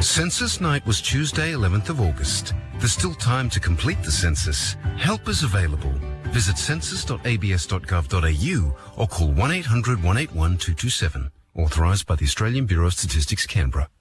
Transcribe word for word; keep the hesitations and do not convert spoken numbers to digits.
Census night was Tuesday, eleventh of August. There's still time to complete the census. Help is available. Visit census dot a b s dot gov dot a u or call one eight hundred, one eight one, two two seven. Authorised by the Australian Bureau of Statistics, Canberra.